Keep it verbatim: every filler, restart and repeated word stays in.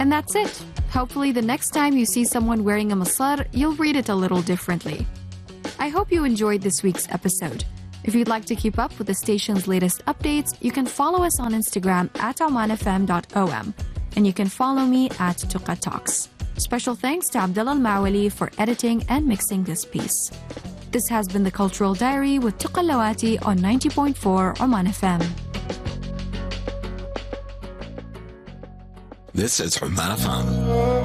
And that's it. Hopefully the next time you see someone wearing a masar, you'll read it a little differently. I hope you enjoyed this week's episode. If you'd like to keep up with the station's latest updates, you can follow us on Instagram at oman f m dot o m, and you can follow me at Tuqa Talks. Special thanks to Abdullah Al-Mawali for editing and mixing this piece. This has been The Cultural Diary with Tuqa Lawati on ninety point four Oman F M. This is Oman F M.